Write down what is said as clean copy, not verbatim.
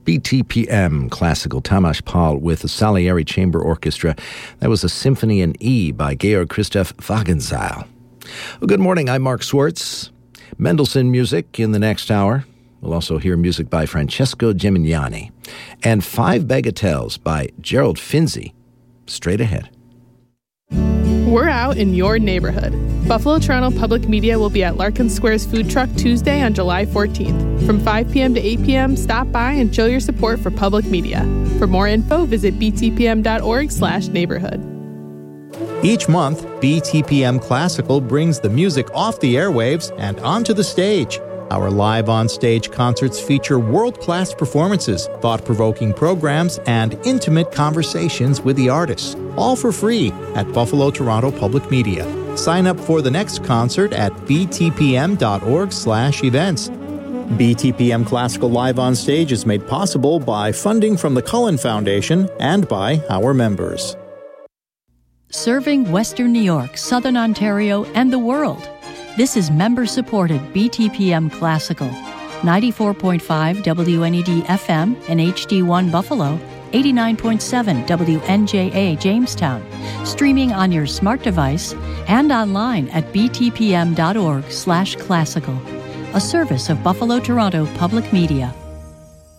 BTPM Classical, Tamas Paul with the Salieri Chamber Orchestra. That was a Symphony in E by Georg Christoph Wagenseil. Well, good morning, I'm Mark Swartz. Mendelssohn music in the next hour. We'll also hear music by Francesco Gemignani. And 5 Bagatelles by Gerald Finzi. Straight ahead. We're out in your neighborhood. Buffalo Toronto Public Media will be at Larkin Square's food truck Tuesday on July 14th. From 5 p.m. to 8 p.m., stop by and show your support for public media. For more info, visit btpm.org/neighborhood. Each month, BTPM Classical brings the music off the airwaves and onto the stage. Our live on-stage concerts feature world-class performances, thought-provoking programs, and intimate conversations with the artists, all for free at Buffalo Toronto Public Media. Sign up for the next concert at btpm.org/events. BTPM Classical Live on Stage is made possible by funding from the Cullen Foundation and by our members. Serving Western New York, Southern Ontario, and the world. This is member-supported BTPM Classical, 94.5 WNED FM and HD1 Buffalo, 89.7 WNJA Jamestown, streaming on your smart device and online at btpm.org/classical, a service of Buffalo Toronto Public Media.